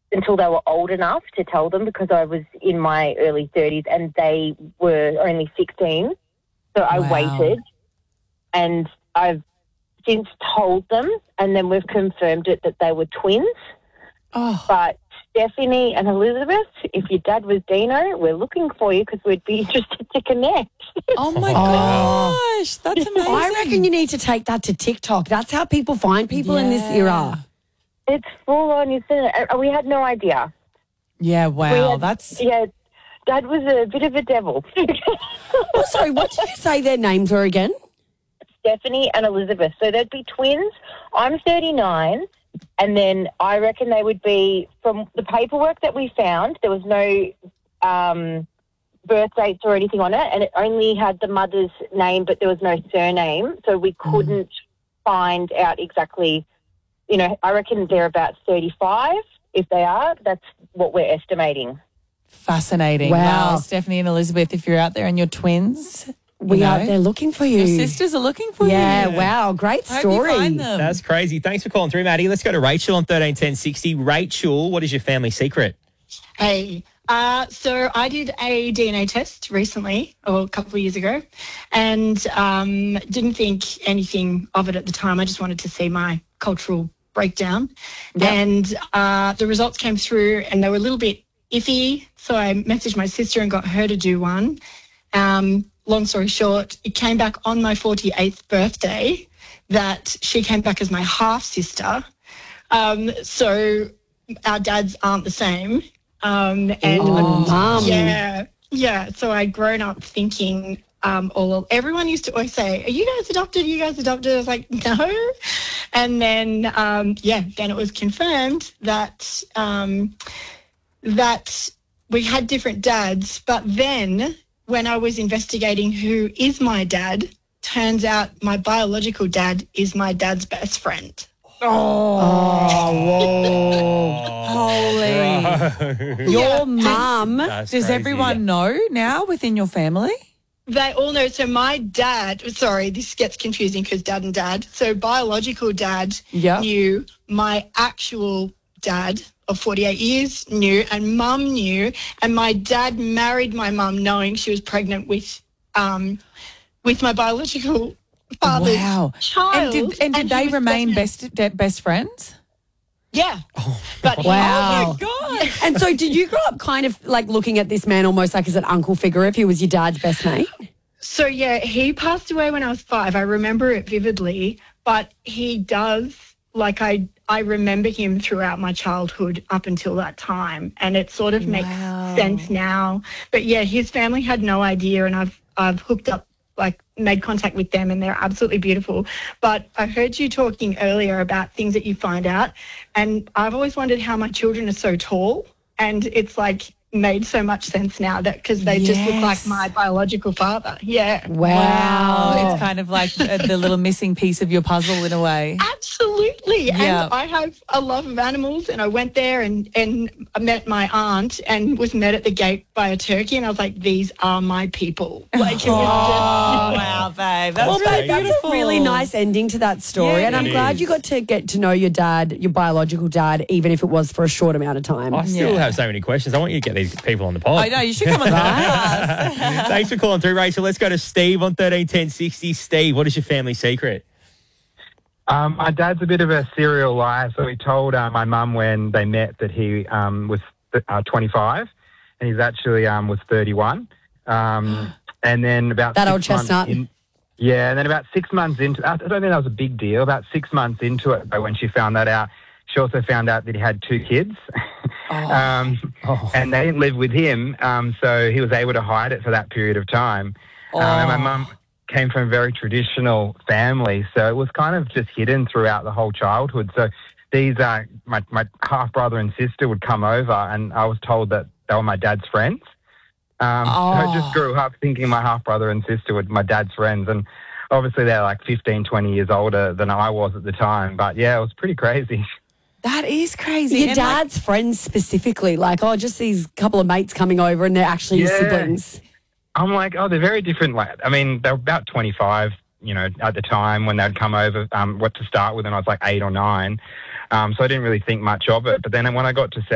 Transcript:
until they were old enough to tell them because I was in my early 30s and they were only 16. So I waited, and I've since told them, and then we've confirmed it that they were twins. Oh. But Stephanie and Elizabeth, if your dad was Dino, we're looking for you because we'd be interested to connect. Oh, my gosh. That's amazing. I reckon you need to take that to TikTok. That's how people find people in this era. It's full on, isn't it? We had no idea. Yeah, wow. Yeah, Dad was a bit of a devil. Oh, sorry, what did you say their names were again? Stephanie and Elizabeth. So they'd be twins. I'm 39. And then I reckon they would be, from the paperwork that we found, there was no birth dates or anything on it, and it only had the mother's name, but there was no surname, so we couldn't find out exactly, I reckon they're about 35. If they are, that's what we're estimating. Fascinating. Wow. Stephanie and Elizabeth, if you're out there and you're twins... They're looking for you. Your sisters are looking for you. Yeah, wow, great story. Hope you find them. That's crazy. Thanks for calling through, Maddie. Let's go to Rachel on 131060. Rachel, what is your family secret? Hey, so I did a DNA test recently, or a couple of years ago, and didn't think anything of it at the time. I just wanted to see my cultural breakdown. Yep. And the results came through, and they were a little bit iffy, so I messaged my sister and got her to do one. Long story short, it came back on my 48th birthday that she came back as my half-sister. So our dads aren't the same. Mum. Yeah. So I'd grown up thinking everyone used to always say, are you guys adopted? Are you guys adopted? I was like, no. And then, then it was confirmed that that we had different dads, but then... when I was investigating who is my dad, turns out my biological dad is my dad's best friend. Holy. Your mum, does everyone know now within your family? They all know. So my dad, sorry, this gets confusing because dad and dad. So biological dad knew, my actual dad of 48 years knew, and mum knew, and my dad married my mum knowing she was pregnant with my biological father's child. And did they remain best friends? Yeah. But wow. Oh, my God. And so did you grow up kind of like looking at this man almost like as an uncle figure if he was your dad's best mate? So, yeah, he passed away when I was 5. I remember it vividly, but he does, like I remember him throughout my childhood up until that time, and it sort of makes sense now. But, yeah, his family had no idea, and I've hooked up, like made contact with them, and they're absolutely beautiful. But I heard you talking earlier about things that you find out, and I've always wondered how my children are so tall, and it's like made so much sense now that because they just look like my biological father. Yeah. Wow. It's kind of like the little missing piece of your puzzle in a way. Absolutely. Yeah. And I have a love of animals, and I went there and I met my aunt and was met at the gate by a turkey, and I was like, these are my people. Like, it was wow, babe. That's that's a really nice ending to that story. And I'm glad you got to get to know your dad, your biological dad, even if it was for a short amount of time. I still have so many questions. I want you to get these people on the pod. I know, you should come on the podcast. Thanks for calling through, Rachel. Let's go to Steve on 131060. Steve, what is your family secret? My dad's a bit of a serial liar, so he told my mum when they met that he was 25, and he's actually was 31. And then about that old chestnut. And then about 6 months into, I don't think that was a big deal. About 6 months into it, when she found that out, she also found out that he had 2 kids. And they didn't live with him, so he was able to hide it for that period of time. And my mum came from a very traditional family, so it was kind of just hidden throughout the whole childhood. So these, my half-brother and sister would come over, and I was told that they were my dad's friends. So I just grew up thinking my half-brother and sister were my dad's friends, and obviously they're like 15, 20 years older than I was at the time. But, yeah, it was pretty crazy. That is crazy. Your dad's friends specifically, like, just these couple of mates coming over and they're actually your siblings. I'm like, they're very different. Like, I mean, they were about 25, at the time when they'd come over, what to start with, and I was like 8 or 9. So I didn't really think much of it. But then when I got to